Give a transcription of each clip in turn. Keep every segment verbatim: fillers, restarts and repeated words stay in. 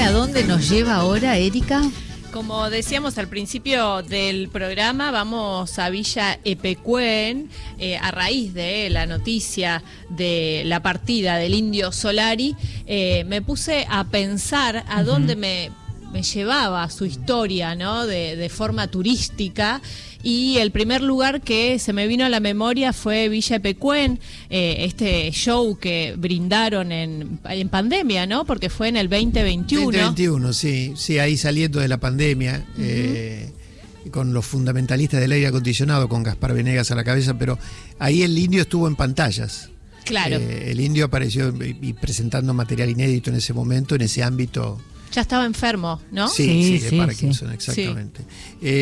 a dónde nos lleva ahora, Erika? Como decíamos al principio del programa, vamos a Villa Epecuén, eh, a raíz de la noticia de la partida del Indio Solari. Eh, me puse a pensar a uh-huh. dónde me, me llevaba su historia, ¿no? De, de forma turística. Y el primer lugar que se me vino a la memoria fue Villa Epecuén, eh, este show que brindaron en, en pandemia, ¿no? Porque fue en el veinte veintiuno. veinte veintiuno, sí, sí, ahí saliendo de la pandemia, uh-huh. eh, con los fundamentalistas del aire acondicionado, con Gaspar Venegas a la cabeza, pero ahí el Indio estuvo en pantallas. Claro. Eh, el Indio apareció y, y presentando material inédito en ese momento, en ese ámbito. Ya estaba enfermo, ¿no? Sí, sí, sí de sí, Parkinson, sí. exactamente. Sí.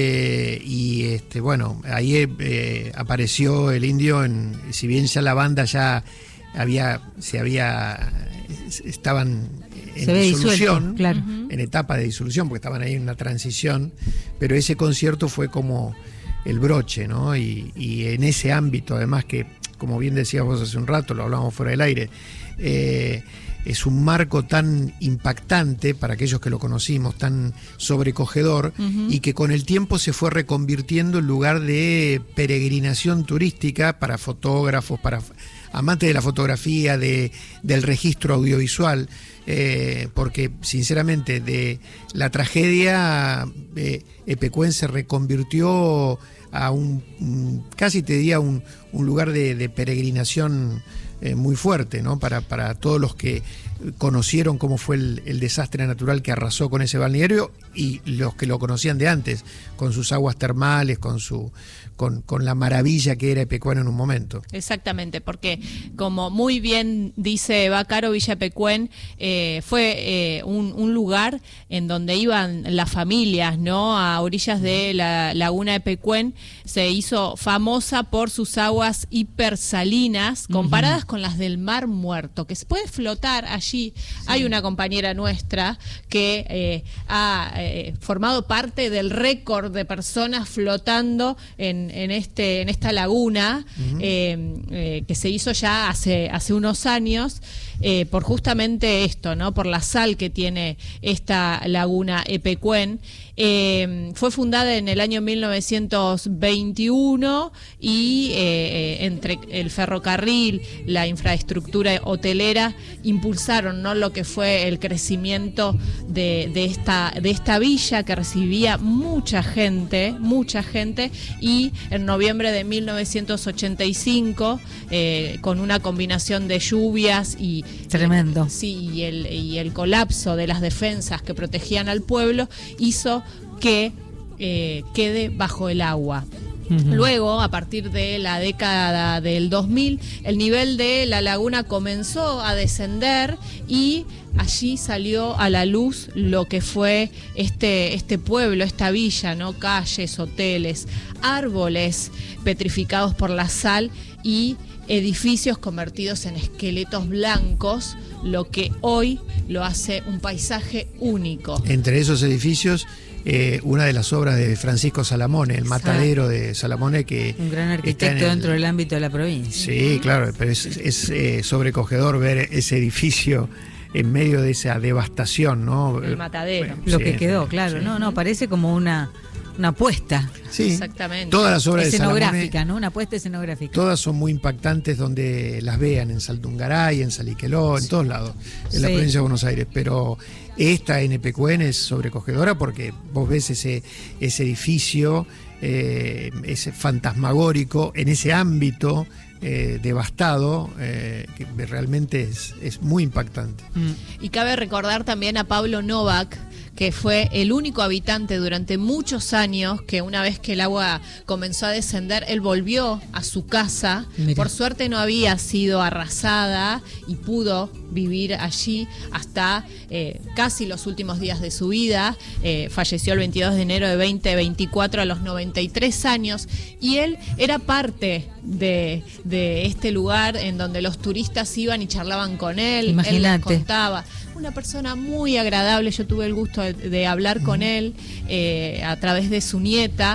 Eh, y este, bueno, ahí eh, apareció el Indio, en, si bien ya la banda ya había, se había, estaban en se disolución, disuelto, claro. en etapa de disolución, porque estaban ahí en una transición, pero ese concierto fue como el broche, ¿no? Y, y en ese ámbito, además que, como bien decías vos hace un rato, lo hablábamos fuera del aire, eh, es un marco tan impactante para aquellos que lo conocimos, tan sobrecogedor, uh-huh. y que con el tiempo se fue reconvirtiendo en lugar de peregrinación turística para fotógrafos, para amantes de la fotografía, de, del registro audiovisual, eh, porque sinceramente de la tragedia eh, Epecuén se reconvirtió a un, un casi te diría un, un lugar de, de peregrinación Eh, muy fuerte, ¿no? Para, para todos los que conocieron cómo fue el, el desastre natural que arrasó con ese balneario y los que lo conocían de antes, con sus aguas termales, con su con, con la maravilla que era Epecuén en un momento. Exactamente, porque como muy bien dice Bácaro, Villa Epecuén eh, fue eh, un, un lugar en donde iban las familias, ¿no? A orillas de la laguna Epecuén. Se hizo famosa por sus aguas hipersalinas, comparadas uh-huh. con las del Mar Muerto, que se puede flotar allí. Sí. Hay una compañera nuestra que eh, ha eh, formado parte del récord de personas flotando en, en, este, en esta laguna, uh-huh. eh, eh, que se hizo ya hace, hace unos años, eh, por justamente esto, ¿no? Por la sal que tiene esta laguna Epecuén. Eh, fue fundada en el año mil novecientos veintiuno y eh, entre el ferrocarril, la infraestructura hotelera impulsaron, ¿no? Lo que fue el crecimiento de, de, esta, de esta villa que recibía mucha gente, mucha gente, y en noviembre de mil novecientos ochenta y cinco, eh, con una combinación de lluvias y tremendo, eh, sí, y el, y el colapso de las defensas que protegían al pueblo, hizo que eh, quede bajo el agua. Uh-huh. Luego, a partir de la década del dos mil, el nivel de la laguna comenzó a descender y allí salió a la luz lo que fue este, este pueblo, esta villa, ¿no? Calles, hoteles, árboles petrificados por la sal y edificios convertidos en esqueletos blancos, lo que hoy lo hace un paisaje único. Entre esos edificios, eh, una de las obras de Francisco Salamone, el matadero de Salamone, que un gran arquitecto el, dentro del ámbito de la provincia. Sí, claro, pero es, es eh, sobrecogedor ver ese edificio en medio de esa devastación, ¿no? El matadero. Lo sí, que quedó, claro, sí. no, no, parece como una una apuesta. Sí, exactamente. Todas las obras escenográfica, de Salamone, ¿no? Una apuesta escenográfica. Todas son muy impactantes donde las vean, en Saldungaray, en Saliqueló, en todos lados, en sí. la provincia de Buenos Aires, pero esta en Epecuén es sobrecogedora porque vos ves ese, ese edificio, eh, ese fantasmagórico, en ese ámbito eh, devastado, eh, que realmente es, es muy impactante. Mm. Y cabe recordar también a Pablo Novak, que fue el único habitante durante muchos años que una vez que el agua comenzó a descender, él volvió a su casa. Mira. Por suerte no había sido arrasada y pudo vivir allí hasta eh, casi los últimos días de su vida. Eh, falleció el veintidós de enero de veinte veinticuatro a los noventa y tres años y él era parte de, de este lugar en donde los turistas iban y charlaban con él. Imagínate. Él les contaba. Una persona muy agradable, yo tuve el gusto de, de hablar con él eh, a través de su nieta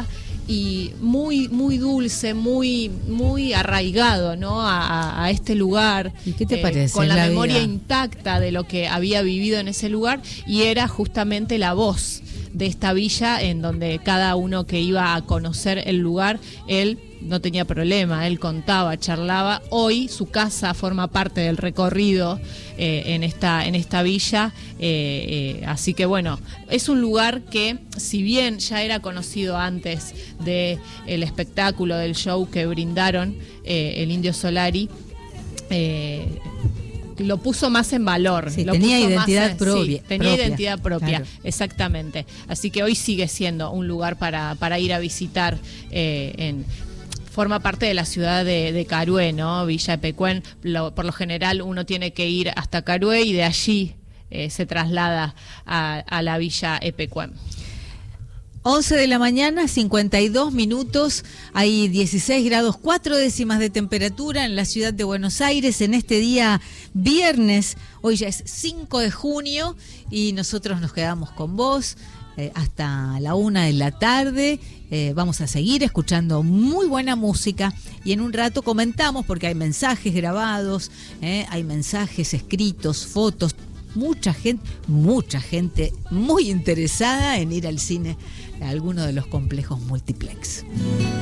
y muy muy dulce, muy muy arraigado, ¿no? a, a este lugar. ¿Y qué te eh, parece? Con la, la memoria vida intacta de lo que había vivido en ese lugar, y era justamente la voz de esta villa en donde cada uno que iba a conocer el lugar, él no tenía problema, él contaba, charlaba. Hoy su casa forma parte del recorrido eh, en esta en esta villa, eh, eh, así que bueno, es un lugar que, si bien ya era conocido antes de el espectáculo, del show que brindaron eh, el Indio Solari, eh, lo puso más en valor. Sí, lo tenía puso identidad más en, propia. Sí, tenía propia, identidad propia, claro. Exactamente. Así que hoy sigue siendo un lugar para, para ir a visitar. Eh, en Forma parte de la ciudad de, de Carué, ¿no? Villa Epecuén. Lo, por lo general uno tiene que ir hasta Carué y de allí eh, se traslada a, a la Villa Epecuén. once de la mañana, cincuenta y dos minutos, hay dieciséis grados cuatro décimas de temperatura en la ciudad de Buenos Aires en este día viernes. Hoy ya es cinco de junio y nosotros nos quedamos con vos eh, hasta la una de la tarde. Eh, vamos a seguir escuchando muy buena música y en un rato comentamos, porque hay mensajes grabados, eh, hay mensajes escritos, fotos. Mucha gente, mucha gente muy interesada en ir al cine a alguno de los complejos multiplex.